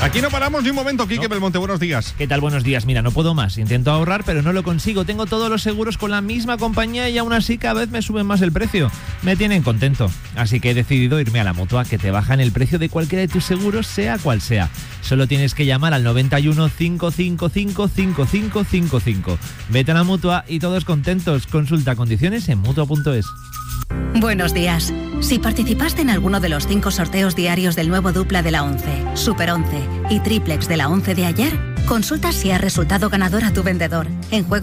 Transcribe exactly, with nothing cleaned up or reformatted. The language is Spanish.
Aquí no paramos ni un momento, Quique ¿No? Belmonte, buenos días. ¿Qué tal? Buenos días. Mira, no puedo más. Intento ahorrar, pero no lo consigo. Tengo todos los seguros con la misma compañía y aún así cada vez me suben más el precio. Me tienen contento. Así que he decidido irme a la Mutua, que te bajan el precio de cualquiera de tus seguros, sea cual sea. Solo tienes que llamar al noventa y uno, cinco cinco cinco, cinco cinco cinco cinco. Vete a la Mutua y todos contentos. Consulta condiciones en mutua punto es. Buenos días. Si participaste en alguno de los cinco sorteos diarios del nuevo dupla de la once, Super once y triplex de la once de ayer, consulta si ha resultado ganador a tu vendedor. En juego